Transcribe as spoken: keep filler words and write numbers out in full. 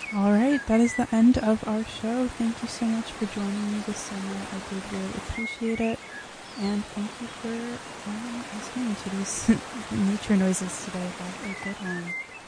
Alright, that is the end of our show. Thank you so much for joining me this summer. I did really appreciate it. And thank you for um, listening to these nature noises today. Have a good one.